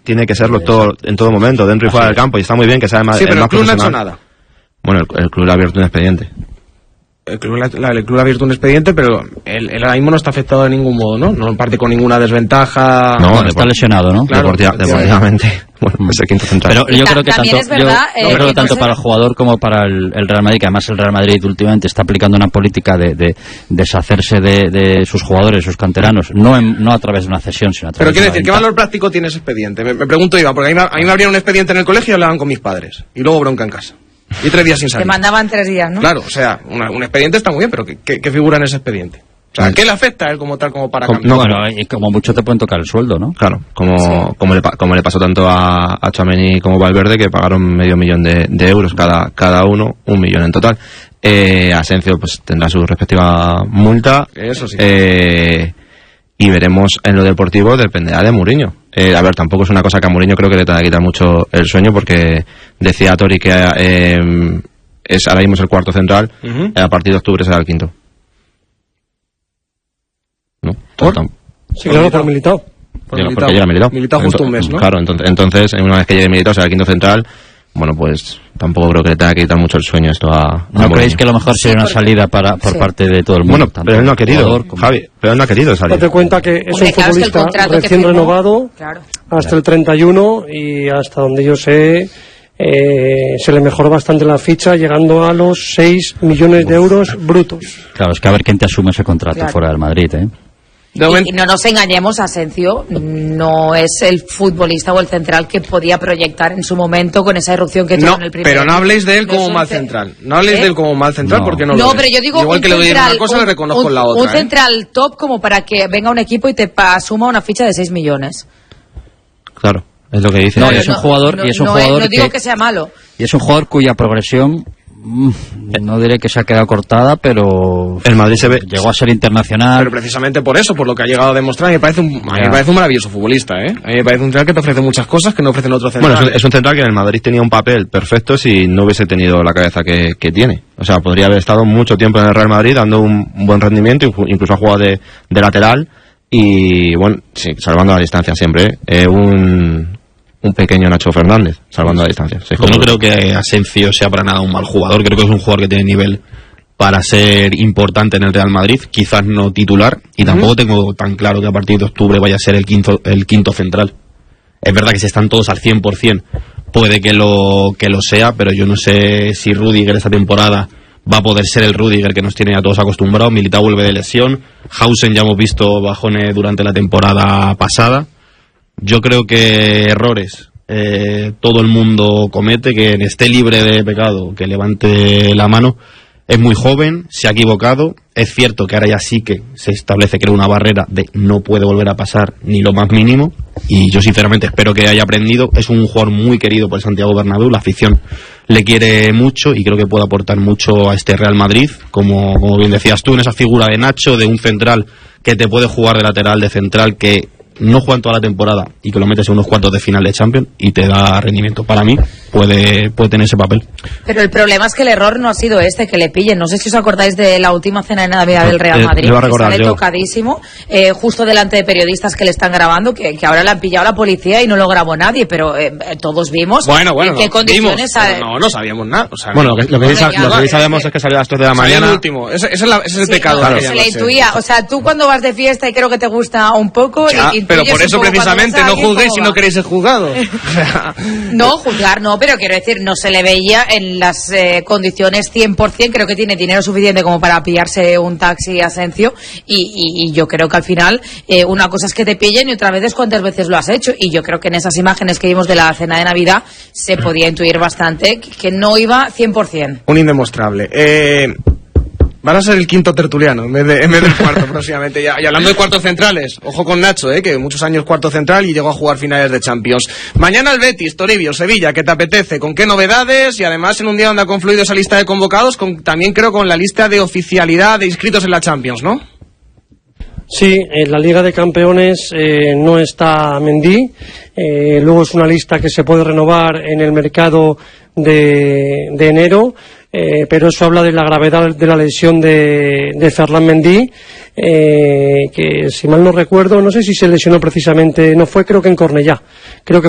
tiene que serlo todo en todo momento, dentro y fuera del campo, y está muy bien que sea más, sí, pero el más el club no ha profesional. hecho nada. Bueno, el club le ha abierto un expediente. El club ha abierto un expediente, pero él ahora mismo no está afectado de ningún modo, ¿no? No parte con ninguna desventaja. No, Bueno, está lesionado, ¿no? Claro, deportivamente. Bueno, es el quinto central. Pero yo creo que También tanto, es verdad, yo creo que tanto para el jugador como para el Real Madrid, que además el Real Madrid últimamente está aplicando una política de deshacerse de sus jugadores, sus canteranos, no a través de una cesión, sino a través Pero quiero de decir, ¿qué valor práctico tiene ese expediente? Me pregunto, Iván, porque a mí me abrían un expediente en el colegio y hablaban con mis padres. Y luego bronca en casa. Y 3 días sin salir. Te mandaban 3 días, ¿no? Claro, o sea, un expediente está muy bien, pero ¿qué figura en ese expediente? O sea, ¿qué le afecta a él como tal, como para cambiar? No, bueno, y como mucho te pueden tocar el sueldo, ¿no? Claro, como le pasó tanto a Tchouaméni como Valverde, que pagaron $500,000 de euros cada uno, 1 millón en total. Asensio pues tendrá su respectiva multa. Eso sí. Y veremos en lo deportivo, dependerá de Mourinho. A ver, tampoco es una cosa que a Mourinho creo que le tenga que quitar mucho el sueño, porque decía Tori que es ahora mismo es el cuarto central, a partir de octubre será el quinto. ¿No? Sí, claro, por Militao. Porque llega Militao. Militao justo un mes, ¿no? Claro, entonces una vez que llegue Militao será el quinto central. Bueno, pues tampoco creo que le tenga que quitar mucho el sueño esto a ¿No creéis que a lo mejor sería una salida por parte de todo el mundo? Bueno, pero él no ha querido, Javi, pero él no ha querido salir. Date cuenta que es un futbolista recién renovado, hasta el 31, y hasta donde yo sé se le mejoró bastante la ficha, llegando a los 6 millones de euros brutos. Claro, es que a ver quién te asume ese contrato fuera del Madrid, ¿eh? Y no nos engañemos, Asensio no es el futbolista o el central que podía proyectar en su momento con esa irrupción que tuvo en el primer. Pero no habléis de él como mal central. No habléis de él como mal central, porque no lo es. Pero yo digo, igual que le doy una cosa, le reconozco la otra. Un central top como para que venga un equipo y te asuma una ficha de 6 millones. Claro, es lo que dice. No, y es un jugador, no digo que sea malo. Y es un jugador cuya progresión, no diré que se ha quedado cortada, pero el Madrid llegó a ser internacional. Pero precisamente por eso, por lo que ha llegado a demostrar, me parece un maravilloso futbolista, ¿eh? A mí me parece un central que te ofrece muchas cosas que no ofrecen otros centrales. Bueno, es un central que en el Madrid tenía un papel perfecto si no hubiese tenido la cabeza que tiene. O sea, podría haber estado mucho tiempo en el Real Madrid dando un buen rendimiento, incluso ha jugado de lateral y, bueno, sí, salvando la distancia siempre, un pequeño Nacho Fernández, salvando la distancia. Sí, yo no creo que Asensio sea para nada un mal jugador, creo que es un jugador que tiene nivel para ser importante en el Real Madrid, quizás no titular, y tampoco tengo tan claro que a partir de octubre vaya a ser el quinto central. Es verdad que si están todos al 100%, puede que lo sea, pero yo no sé si Rüdiger esta temporada va a poder ser el Rüdiger que nos tiene a todos acostumbrados. Militao vuelve de lesión, Hausen ya hemos visto bajones durante la temporada pasada. Yo creo que errores todo el mundo comete, que esté libre de pecado, que levante la mano. Es muy joven, se ha equivocado. Es cierto que ahora ya sí que se establece, creo, una barrera de no puede volver a pasar ni lo más mínimo. Y yo sinceramente espero que haya aprendido. Es un jugador muy querido por Santiago Bernabéu, la afición le quiere mucho y creo que puede aportar mucho a este Real Madrid. Como bien decías tú, en esa figura de Nacho, de un central que te puede jugar de lateral, de central, que no juegan toda la temporada y que lo metes en unos cuartos de final de Champions y te da rendimiento. Para mí puede tener ese papel. Pero el problema es que el error no ha sido que le pillen. No sé si os acordáis de la última cena de Navidad del Real Madrid, que sale tocadísimo, justo delante de periodistas que le están grabando, que ahora le han pillado la policía y no lo grabó nadie, pero todos vimos en qué condiciones... No sabíamos nada. O sea, bueno, lo que sí sabemos es que salió a las 3 de la mañana. El último. Ese es el pecado. Claro. Se le intuía. O sea, tú cuando vas de fiesta y creo que te gusta un poco... Pero por eso precisamente no juzguéis si no queréis ser juzgados. No, juzgar no, pero quiero decir, no se le veía en las condiciones 100%, creo que tiene dinero suficiente como para pillarse un taxi Asensio, y yo creo que al final una cosa es que te pillen y otra vez es cuántas veces lo has hecho, y yo creo que en esas imágenes que vimos de la cena de Navidad se podía intuir bastante que no iba 100%. Un indemostrable. Van a ser el quinto tertuliano en vez del cuarto próximamente. Y hablando de cuartos centrales, ojo con Nacho, que muchos años cuarto central y llegó a jugar finales de Champions. Mañana el Betis, Toribio, Sevilla, ¿qué te apetece? ¿Con qué novedades? Y además en un día donde ha confluido esa lista de convocados, también creo con la lista de oficialidad de inscritos en la Champions, ¿no? Sí, en la Liga de Campeones no está Mendy, luego es una lista que se puede renovar en el mercado de enero. Pero eso habla de la gravedad de la lesión de Ferland Mendy, que si mal no recuerdo, no sé si se lesionó precisamente, no fue, creo que en Cornellá, creo que